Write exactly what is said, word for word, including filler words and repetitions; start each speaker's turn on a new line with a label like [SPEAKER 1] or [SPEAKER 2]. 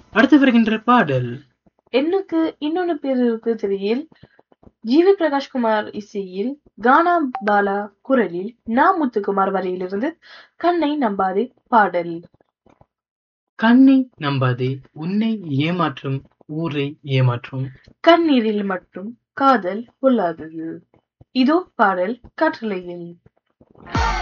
[SPEAKER 1] அடுத்து வருகின்ற பாடல்
[SPEAKER 2] எண்ணுக்கு இன்னொன்னு பேர் இருக்கு திரையில் ஜிவி பிரகாஷ்குமார் இசையில் கானா பாலா குரலில் நா முத்துக்குமார் வரையிலிருந்து கண்ணை நம்பாதே பாடல்.
[SPEAKER 1] கண்ணை நம்பாதே உன்னை ஏமாற்றும் ஊரை ஏமாற்றும்.
[SPEAKER 2] கண்ணீரில் மட்டும் காதல் பொல்லாதது. இதோ பாடல் காற்றலையில்.